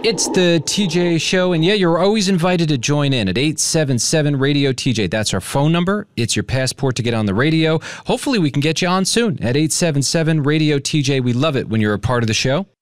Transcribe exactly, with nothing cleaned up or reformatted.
It's the T J Show, and yeah, you're always invited to join in at eight seven seven radio T J. That's our phone number. It's your passport to get on the radio. Hopefully we can get you on soon at eight seven seven radio T J. We love it when you're a part of the show.